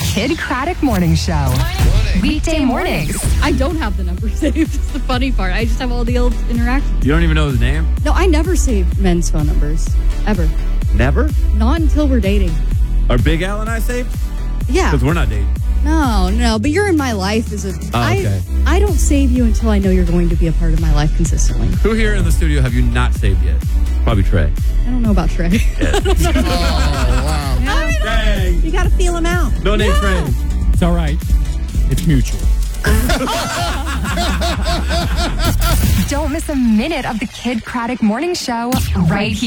Kid Craddock Morning Show. Weekday mornings. I don't have the number saved. It's the funny part. I just have all the old interactions. You don't even know his name? No, I never save men's phone numbers. Ever. Never? Not until we're dating. Are Big Al and I saved? Yeah. Because we're not dating. No, but you're in my life as a... okay. I don't save you until I know you're going to be a part of my life consistently. Who here in the studio have you not saved yet? Probably Trey. I don't know about Trey. Yes. Oh, wow. Dang. You got to feel him out. No name Trey. It's all right. It's mutual. Don't miss a minute of the Kid Craddock Morning Show right here.